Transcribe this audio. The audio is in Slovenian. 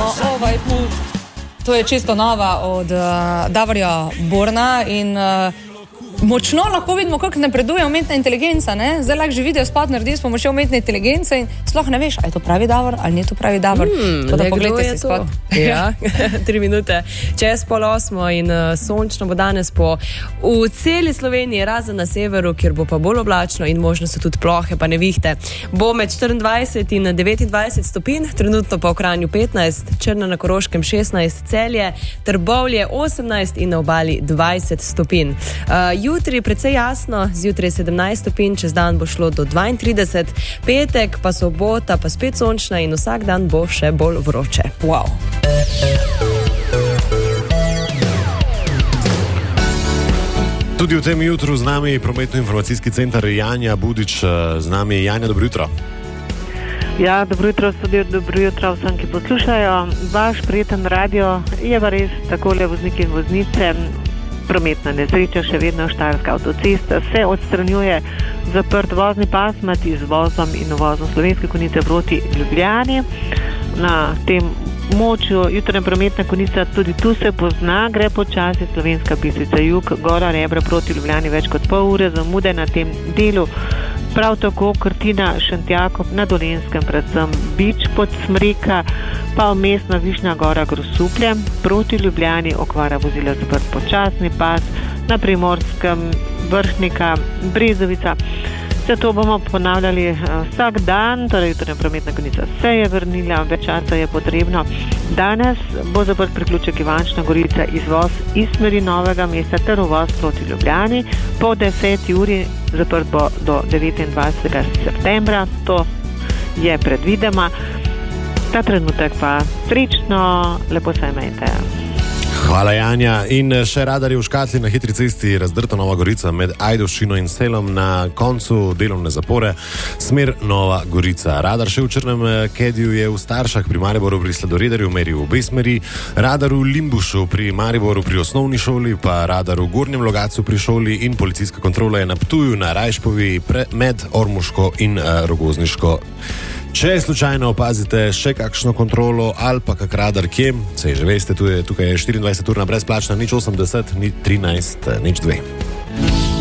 poslušamo Ovaj put. To je čisto nova od Davorja Borna in močno lahko vidimo, kako napreduje umetna inteligenca, ne? Zdaj lahko že video spot naredi s pomočjo umetne inteligence in sploh ne veš, ali je to pravi Davor ali ni to pravi Davor. Da pogledajte si spot. Ja, 3 minute čez 7:30 in sončno bo danes v celi Sloveniji, razen na severu, kjer bo pa bolj oblačno in možno so tudi plohe pa nevihte. Bo med 24 in 29 stopinj, trenutno pa v Kranju 15, Črna na Koroškem 16, Celje, Trbovlje 18 in na obali 20 stopinj. Jutri precej jasno, zjutraj 17 stopinj, čez dan bo šlo do 32, petek pa sobota pa spet sončna in vsak dan bo še bolj vroče. Wow. Tudi v tem jutru z nami prometno-informacijski center Janja Budič. Z nami je Janja, dobro jutro. Ja, dobro jutro, studio, dobro jutro vsem, ki poslušajo. Vaš prijeten radio je pa res takole, vozniki in voznice. Prometna nesreča še vedno, Štajerska avtocesta se odstranjuje, zaprt vozni pas med izvozom in uvozom Slovenske Konjice proti Ljubljani. Na tem močju jutranja prometna konica tudi tu se pozna, gre počasi Slovenska Bistrica jug, Gora Rebra proti Ljubljani več kot pol ure zamude na tem delu. Prav tako Krtina Šentjakov na Dolenjskem, predvsem Bič pod Smreka, pa vmesna Višnja Gora Grosuplje proti Ljubljani, okvara vozila zaprt počasni pas, na Primorskem Vršnika, Brezovica. Vse to bomo ponavljali vsak dan, torej jutranja prometna konica se je vrnila, več časa je potrebno. Danes bo zaprt priključek Ivančna Gorica, izvoz iz smeri Novega mesta ter uvoz proti Ljubljani. Po 10. uri zaprt bo do 29. septembra, to je predvidoma. Ta trenutek pa srečno, lepo se imejte. Hvala, Janja. In še radarji v Škatli na hitri cesti razdrta Nova Gorica med Ajdovščino in Selom na koncu delovne zapore, smer Nova Gorica. Radar še v Črnem Kediju je v Staršah pri Mariboru pri Sladoredarju meril v obe smeri, radar v Limbušu pri Mariboru pri osnovni šoli, pa radar v Gornjem Logatcu pri šoli in policijska kontrola je na Ptuju na Rajšpovi med Ormoško in Rogozniško. Če slučajno opazite še kakšno kontrolo ali pa kak radar kje, saj že veste, tukaj je 24 urna brezplačna, 080 13 02.